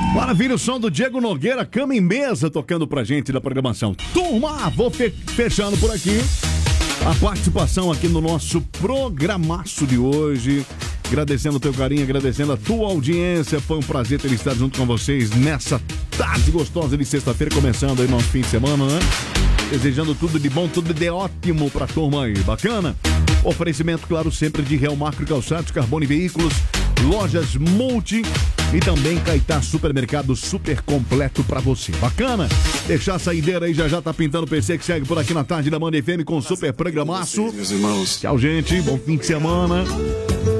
Maravilha, o som do Diego Nogueira, Cama em Mesa, tocando pra gente da programação. Turma, vou fechando por aqui a participação aqui no nosso programaço de hoje. Agradecendo o teu carinho, agradecendo a tua audiência. Foi um prazer ter estado junto com vocês nessa tarde gostosa de sexta-feira, começando aí nosso fim de semana, né? Desejando tudo de bom, tudo de ótimo pra turma aí. Bacana? Oferecimento, claro, sempre de Real Macro Calçados, Carbone Veículos, Lojas Multi e também Caetá Supermercado super completo pra você. Bacana? Deixar a saideira aí, já tá pintando o PC que segue por aqui na tarde da Band FM com super programaço. Meus irmãos. Tchau, gente. Bom fim de semana.